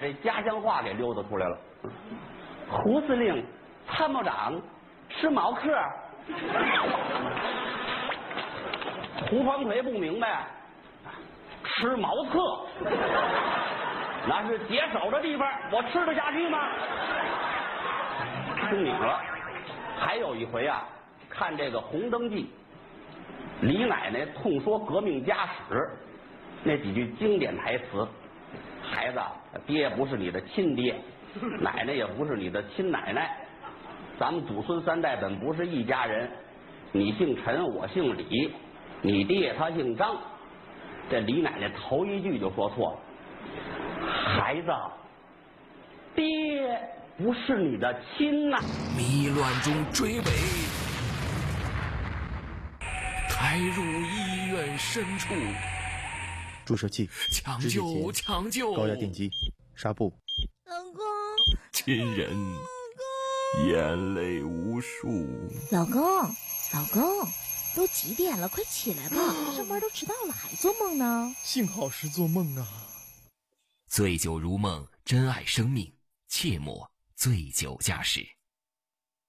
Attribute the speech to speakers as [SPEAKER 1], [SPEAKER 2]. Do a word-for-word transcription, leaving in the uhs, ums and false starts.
[SPEAKER 1] 这家乡话给溜达出来了。胡司令、参谋长吃毛克，胡黄腿不明白，吃毛册，那是解手的地方，我吃得下去吗？听明了。还有一回啊，看这个《红灯记》，李奶奶痛说革命家史那几句经典台词：孩子，爹不是你的亲爹，奶奶也不是你的亲奶奶，咱们祖孙三代本不是一家人，你姓陈，我姓李，你爹他姓张。这李奶奶头一句就说错了，孩子，爹不是你的亲呐、啊！
[SPEAKER 2] 迷乱中追尾，开入医院深处。
[SPEAKER 3] 注射器、
[SPEAKER 2] 抢救、抢救、
[SPEAKER 3] 高压电击、纱布。
[SPEAKER 4] 老公，
[SPEAKER 2] 亲人，眼泪无数。
[SPEAKER 4] 老公，老公，都几点了？快起来吧，上班都迟到了，还做梦呢。
[SPEAKER 3] 幸好是做梦啊。
[SPEAKER 2] 醉酒如梦，珍爱生命，切莫醉酒驾驶。